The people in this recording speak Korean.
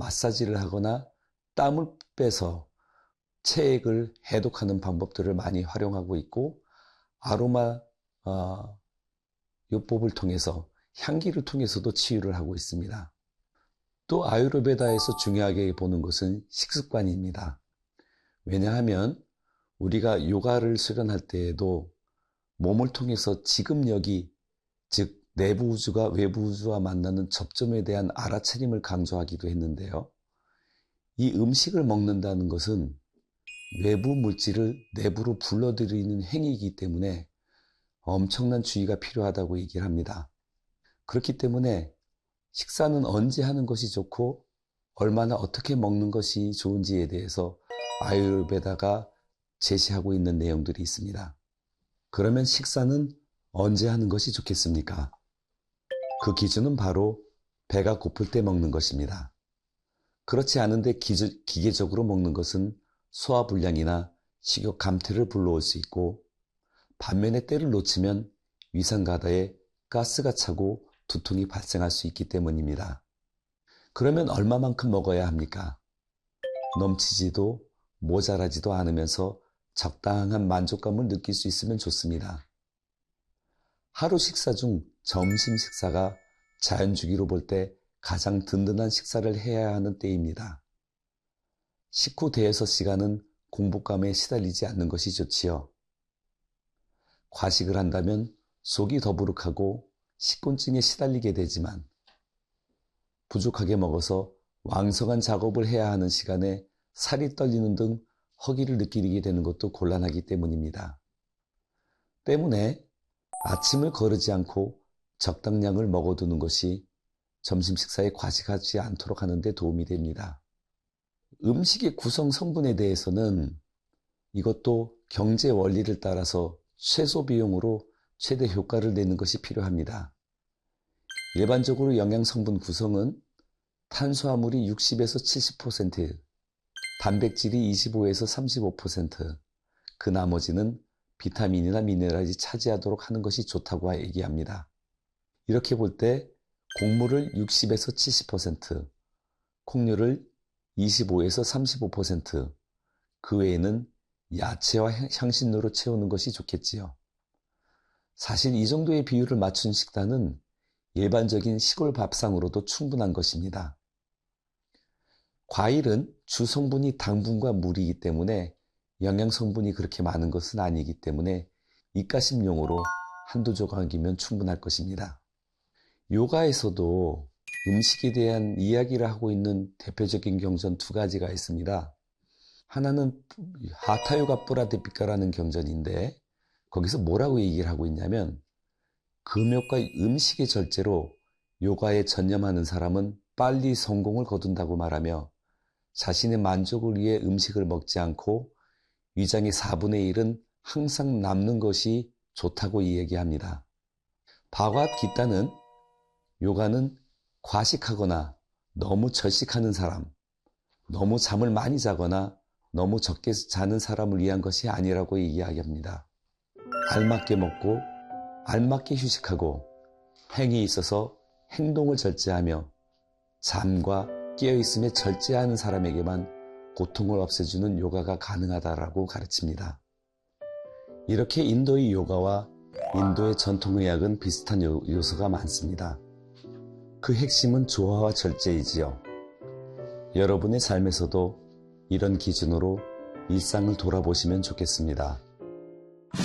마사지를 하거나 땀을 빼서 체액을 해독하는 방법들을 많이 활용하고 있고, 아로마 요법을 통해서 향기를 통해서도 치유를 하고 있습니다. 또 아유르베다에서 중요하게 보는 것은 식습관입니다. 왜냐하면 우리가 요가를 수련할 때에도 몸을 통해서 지금 여기, 즉 내부 우주가 외부 우주와 만나는 접점에 대한 알아차림을 강조하기도 했는데요. 이 음식을 먹는다는 것은 외부 물질을 내부로 불러들이는 행위이기 때문에 엄청난 주의가 필요하다고 얘기를 합니다. 그렇기 때문에 식사는 언제 하는 것이 좋고 얼마나 어떻게 먹는 것이 좋은지에 대해서 아유르베다가 제시하고 있는 내용들이 있습니다. 그러면 식사는 언제 하는 것이 좋겠습니까? 그 기준은 바로 배가 고플 때 먹는 것입니다. 그렇지 않은데 기계적으로 먹는 것은 소화불량이나 식욕 감퇴를 불러올 수 있고, 반면에 때를 놓치면 위산가다에 가스가 차고 두통이 발생할 수 있기 때문입니다. 그러면 얼마만큼 먹어야 합니까? 넘치지도 모자라지도 않으면서 적당한 만족감을 느낄 수 있으면 좋습니다. 하루 식사 중 점심 식사가 자연주기로 볼 때 가장 든든한 식사를 해야 하는 때입니다. 식후 대여섯 시간은 공복감에 시달리지 않는 것이 좋지요. 과식을 한다면 속이 더부룩하고 식곤증에 시달리게 되지만, 부족하게 먹어서 왕성한 작업을 해야 하는 시간에 살이 떨리는 등 허기를 느끼게 되는 것도 곤란하기 때문입니다. 때문에 아침을 거르지 않고 적당량을 먹어두는 것이 점심 식사에 과식하지 않도록 하는 데 도움이 됩니다. 음식의 구성 성분에 대해서는 이것도 경제 원리를 따라서 최소 비용으로 최대 효과를 내는 것이 필요합니다. 일반적으로 영양 성분 구성은 탄수화물이 60에서 70%, 단백질이 25에서 35%, 그 나머지는 비타민이나 미네랄이 차지하도록 하는 것이 좋다고 얘기합니다. 이렇게 볼 때 곡물을 60에서 70%, 콩류를 25에서 35%, 그 외에는 야채와 향신료로 채우는 것이 좋겠지요. 사실 이 정도의 비율을 맞춘 식단은 일반적인 시골 밥상으로도 충분한 것입니다. 과일은 주 성분이 당분과 물이기 때문에 영양 성분이 그렇게 많은 것은 아니기 때문에 입가심용으로 한두 조각이면 충분할 것입니다. 요가에서도 음식에 대한 이야기를 하고 있는 대표적인 경전 두 가지가 있습니다. 하나는 하타요가 뿌라데피카라는 경전인데, 거기서 뭐라고 얘기를 하고 있냐면, 금욕과 음식의 절제로 요가에 전념하는 사람은 빨리 성공을 거둔다고 말하며, 자신의 만족을 위해 음식을 먹지 않고 위장의 4분의 1은 항상 남는 것이 좋다고 얘기합니다. 바가와드기타는 요가는 과식하거나 너무 절식하는 사람, 너무 잠을 많이 자거나 너무 적게 자는 사람을 위한 것이 아니라고 이야기합니다. 알맞게 먹고 알맞게 휴식하고 행위에 있어서 행동을 절제하며 잠과 깨어있음에 절제하는 사람에게만 고통을 없애주는 요가가 가능하다라고 가르칩니다. 이렇게 인도의 요가와 인도의 전통의학은 비슷한 요소가 많습니다. 그 핵심은 조화와 절제이지요. 여러분의 삶에서도 이런 기준으로 일상을 돌아보시면 좋겠습니다.